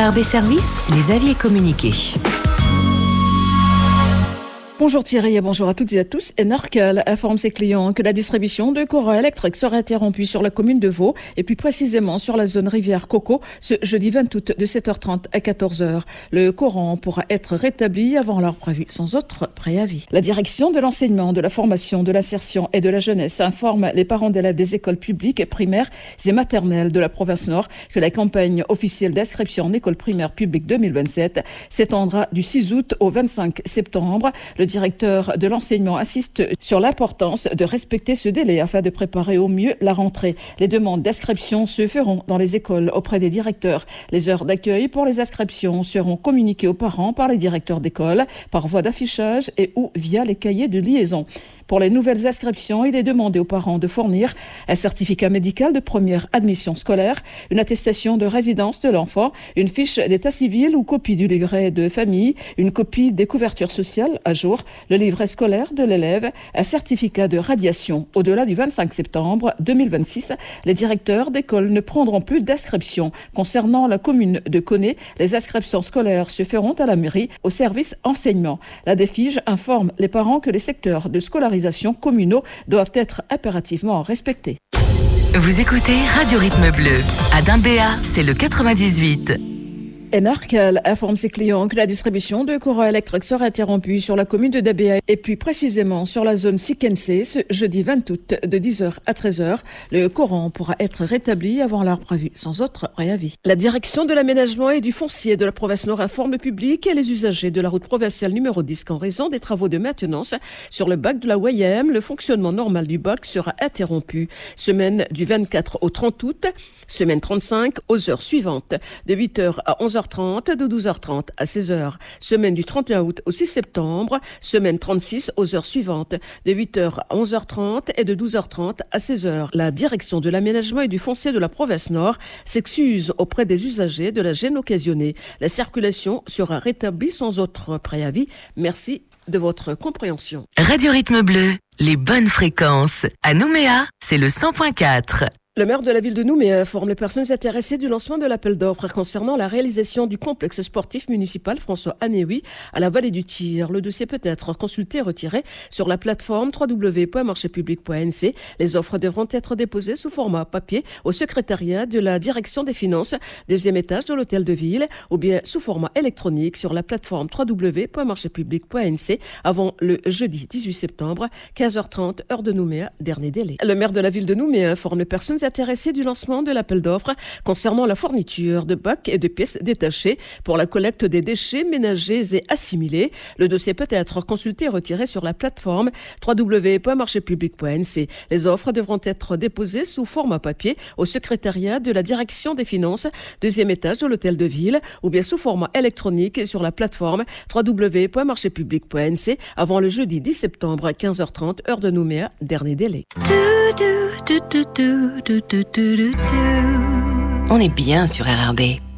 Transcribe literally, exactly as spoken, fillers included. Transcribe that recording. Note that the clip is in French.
R R B Service, les avis et communiqués. Bonjour Thierry et bonjour à toutes et à tous. Enarcal informe ses clients que la distribution de courant électrique sera interrompue sur la commune de Vaud et plus précisément sur la zone rivière Coco ce jeudi vingt août de sept heures trente à quatorze heures. Le courant pourra être rétabli avant l'heure prévue sans autre préavis. La direction de l'enseignement, de la formation, de l'insertion et de la jeunesse informe les parents d'élèves des écoles publiques, primaires et maternelles de la province Nord que la campagne officielle d'inscription en école primaire publique deux mille vingt-sept s'étendra du six août au vingt-cinq septembre. Le directeur de l'enseignement insiste sur l'importance de respecter ce délai afin de préparer au mieux la rentrée. Les demandes d'inscription se feront dans les écoles auprès des directeurs. Les heures d'accueil pour les inscriptions seront communiquées aux parents par les directeurs d'école, par voie d'affichage et ou via les cahiers de liaison. Pour les nouvelles inscriptions, il est demandé aux parents de fournir un certificat médical de première admission scolaire, une attestation de résidence de l'enfant, une fiche d'état civil ou copie du livret de famille, une copie des couvertures sociales à jour, le livret scolaire de l'élève, un certificat de radiation. Au-delà du vingt-cinq septembre deux mille vingt-six, les directeurs d'école ne prendront plus d'inscription. Concernant la commune de Coné, les inscriptions scolaires se feront à la mairie au service enseignement. La DEFIGE informe les parents que les secteurs de scolarisation communaux doivent être impérativement respectés. Vous écoutez Radio Rythme Bleu. À Dimbéa, c'est le quatre-vingt-dix-huit. Enarcal informe ses clients que la distribution de courant électrique sera interrompue sur la commune de Dimbéa et plus précisément sur la zone Sikensé ce jeudi vingt août de dix heures à treize heures. Le courant pourra être rétabli avant l'heure prévue sans autre préavis. La direction de l'aménagement et du foncier de la province Nord informe le public et les usagers de la route provinciale numéro dix qu'en raison des travaux de maintenance sur le bac de la Wayem, le fonctionnement normal du bac sera interrompu. Semaine du vingt-quatre au trente août, semaine trente-cinq aux heures suivantes, de huit heures à onze heures trente, de douze heures trente à seize heures. Semaine du trente et un août au six septembre, semaine trente-six aux heures suivantes, de huit heures à onze heures trente et de douze heures trente à seize heures. La direction de l'aménagement et du foncier de la province Nord s'excuse auprès des usagers de la gêne occasionnée. La circulation sera rétablie sans autre préavis. Merci de votre compréhension. Radio Rythme Bleu, les bonnes fréquences. À Nouméa, c'est le cent point quatre. Le maire de la ville de Nouméa informe les personnes intéressées du lancement de l'appel d'offres concernant la réalisation du complexe sportif municipal François Anéoui à la vallée du Tir. Le dossier peut être consulté et retiré sur la plateforme w w w point marché public point n c. Les offres devront être déposées sous format papier au secrétariat de la direction des finances, deuxième étage de l'hôtel de ville, ou bien sous format électronique sur la plateforme w w w point marché public point n c avant le jeudi dix-huit septembre, quinze heures trente, heure de Nouméa, dernier délai. Le maire de la ville de Nouméa informe les personnes intéressés du lancement de l'appel d'offres concernant la fourniture de bacs et de pièces détachées pour la collecte des déchets ménagers et assimilés. Le dossier peut être consulté et retiré sur la plateforme w w w point marché public point n c. Les offres devront être déposées sous format papier au secrétariat de la direction des finances, deuxième étage de l'hôtel de ville, ou bien sous format électronique sur la plateforme w w w point marché public point n c avant le jeudi dix septembre à quinze heures trente, heure de Nouméa, dernier délai. On est bien sur R R B.